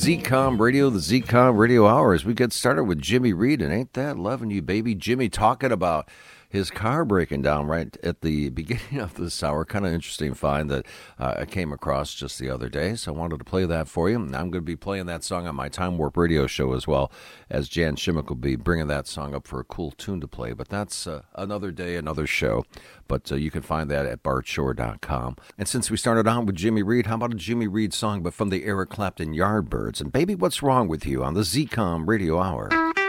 ZCOM Radio, the ZCOM Radio Hour, as we get started with Jimmy Reed, and Ain't That Loving You, Baby? Jimmy talking about his car breaking down right at the beginning of this hour. Kind of interesting find that I came across just the other day, so I wanted to play that for you. And I'm going to be playing that song on my Time Warp radio show as well, as Jan Shimmick will be bringing that song up for a cool tune to play. But that's another day, another show. But you can find that at bartshore.com. And since we started on with Jimmy Reed, how about a Jimmy Reed song, but from the Eric Clapton Yardbirds? And Baby, What's Wrong With You on the ZCOM Radio Hour.